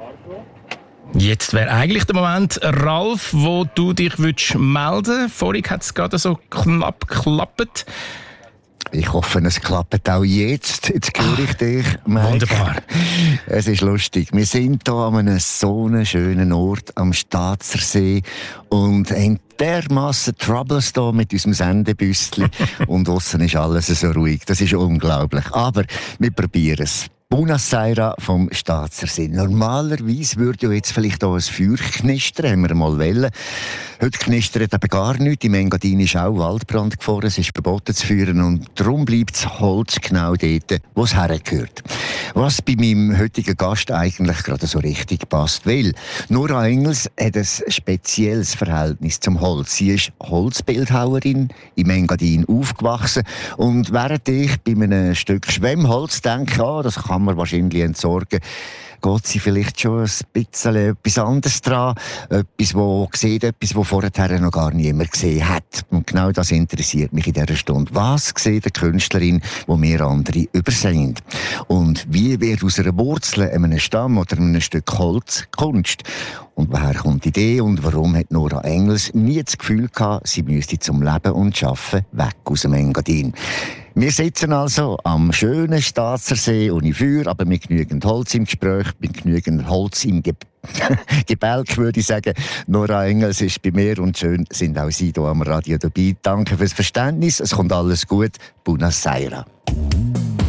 Jetzt wäre eigentlich der Moment, Ralf, wo du dich melden willst. Vorhin hat es gerade so knapp geklappt. Ich hoffe, es klappt auch jetzt. Jetzt höre ich dich, Mike. Wunderbar. Es ist lustig. Wir sind hier an einem so schönen Ort am Staatsersee und haben dermassen Troubles hier mit unserem Sendebüsschen. Und draussen ist alles so ruhig. Das ist unglaublich. Aber wir probieren es. Buonasera vom Staatsersee. Normalerweise würde ja jetzt vielleicht auch ein Feuer knistern, haben wir mal wollen. Heute knistert aber gar nichts. Im Engadin ist auch Waldbrand gefahren, es ist verboten zu feuern und darum bleibt das Holz genau dort, wo es hergehört. Was bei meinem heutigen Gast eigentlich gerade so richtig passt, weil Nora Engels hat ein spezielles Verhältnis zum Holz. Sie ist Holzbildhauerin, im Engadin aufgewachsen und während ich bei einem Stück Schwemmholz denke, das kann man wahrscheinlich entsorgen, geht sie vielleicht schon ein bisschen etwas anderes dran. Etwas, was vorher noch gar niemand gesehen hat. Und genau das interessiert mich in dieser Stunde. Was sieht eine Künstlerin, wo wir andere übersehen? Und wie wird aus einer Wurzel, einem Stamm oder einem Stück Holz Kunst? Und woher kommt die Idee und warum hat Nora Engels nie das Gefühl gehabt, sie müsste zum Leben und Arbeiten weg aus dem Engadin? Wir sitzen also am schönen Staatsersee ohne Feuer, aber mit genügend Holz im Gespräch, mit genügend Holz im Gebälk, würde ich sagen. Nora Engels ist bei mir und schön sind auch Sie hier am Radio dabei. Danke fürs Verständnis, es kommt alles gut. Buonasera.